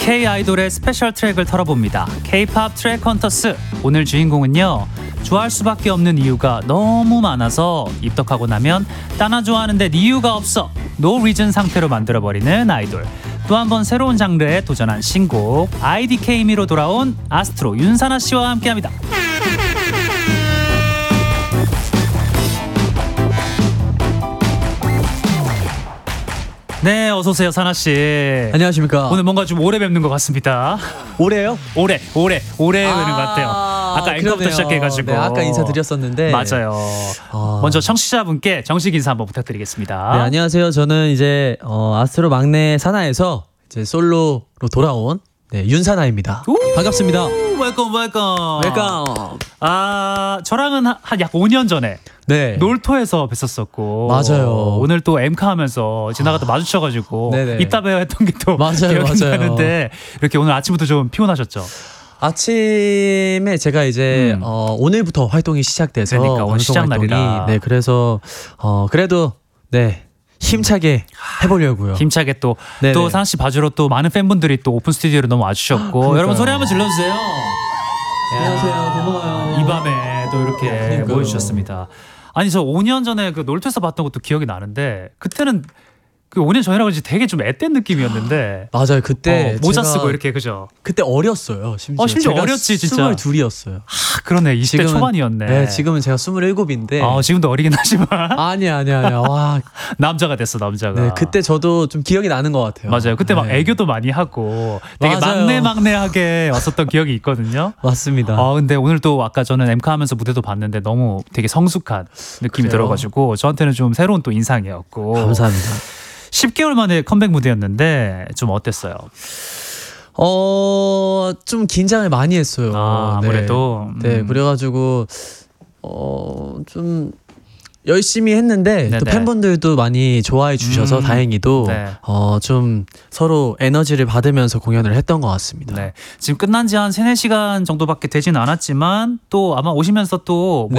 K-아이돌의 스페셜 트랙을 털어봅니다. K-팝 트랙 헌터스. 오늘 주인공은요, 좋아할 수밖에 없는 이유가 너무 많아서 입덕하고 나면 따나 좋아하는데 이유가 없어 No reason 상태로 만들어버리는 아이돌. 또 한 번 새로운 장르에 도전한 신곡 IDK미로 돌아온 아스트로 윤사나 씨와 함께합니다. 네, 어서 오세요, 사나 씨. 안녕하십니까. 오늘 뭔가 좀 오래 뵙는 것 같습니다. 올해요? 오래 뵙는 것 같아요. 아까 앵커부터 시작해가지고. 네, 아까 인사드렸었는데. 맞아요. 먼저 청취자분께 정식 인사 한번 부탁드리겠습니다. 네, 안녕하세요. 저는 이제 아스트로 막내 사나에서 이제 솔로로 돌아온 윤사나입니다. 반갑습니다. 웰컴. 웰컴. 저랑은 한 약 5년 전에 네. 놀토에서 뵀었었고. 맞아요. 오늘 또 엠카 하면서 지나가다 마주쳐가지고 네네. 이따 봬요 했던 게 또 맞아요. 기억이 나는데, 이렇게 오늘 아침부터 좀 피곤하셨죠? 아침에 제가 이제 오늘부터 활동이 시작돼서 그러니까 오늘 방송 시작 활동이, 날이라. 네, 그래서 그래도 네 힘차게 해보려고요. 힘차게 또 네네. 사나 씨 봐주러 또 많은 팬분들이 또 오픈 스튜디오로 너무 와주셨고. 그러니까요. 여러분 소리 한번 질러주세요. 안녕하세요. 고마워요. 이 밤에 또 이렇게 그러니까요. 모여주셨습니다. 아니, 저 5년 전에 그 놀토에서 봤던 것도 기억이 나는데, 그때는 그 5년 전이라고 그런지 되게 좀 앳된 느낌이었는데. 맞아요. 그때 모자 제가 쓰고 이렇게, 그죠? 그때 어렸어요. 심지어 제가 어렸지, 진짜. 22이었어요. 그러네, 20대 초반이었네. 네, 지금은 제가 27인데. 지금도 어리긴 하지만 아니야. 와, 남자가 됐어, 남자가. 네, 그때 저도 좀 기억이 나는 것 같아요. 맞아요. 그때 막 네. 애교도 많이 하고 되게 맞아요. 막내하게 왔었던 기억이 있거든요. 맞습니다. 근데 오늘 또 아까 저는 엠카 하면서 무대도 봤는데 너무 되게 성숙한 느낌이 그래요? 들어가지고 저한테는 좀 새로운 또 인상이었고. 감사합니다. 10개월 만에 컴백 무대였는데 좀 어땠어요? 좀 긴장을 많이 했어요. 아무래도. 네, 그래가지고 좀 열심히 했는데 네네. 또 팬분들도 많이 좋아해 주셔서 다행히도 네. 좀 서로 에너지를 받으면서 공연을 했던 것 같습니다. 네. 지금 끝난 지 한 3-4시간 정도밖에 되진 않았지만 또 아마 오시면서 또